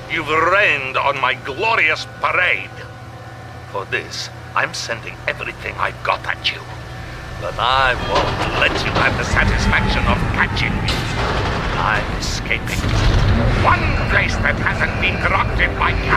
You've rained on my glorious parade. For this, I'm sending everything I've got at you. But I won't let you have the satisfaction of catching me. I'm escaping. One place that hasn't been corrupted by